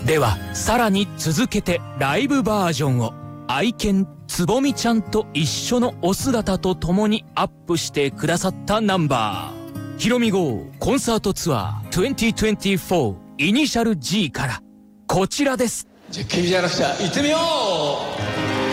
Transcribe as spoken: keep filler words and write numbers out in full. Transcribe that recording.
ではさらに続けてライブバージョンを愛犬つぼみちゃんと一緒のお姿とともにアップしてくださったナンバー、ひろみ号コンサートツアーにせんにじゅうよんイニシャル G からこちらです。 じゃあ君じゃなくちゃ行ってみよう。